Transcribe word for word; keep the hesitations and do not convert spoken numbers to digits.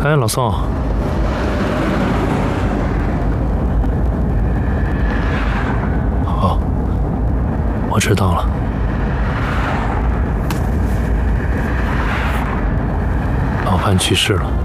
哎，老宋，好，我知道了。老潘去世了。